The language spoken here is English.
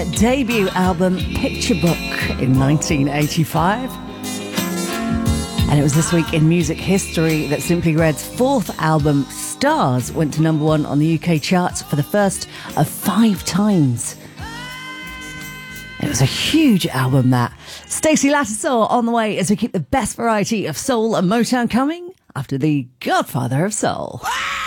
Debut album Picture Book in 1985. And it was this week in music history that Simply Red's fourth album, Stars, went to number one on the UK charts for the first of 5 times. It was a huge album, that. Stacey Lattisaw on the way as we keep the best variety of soul and Motown coming after the Godfather of Soul.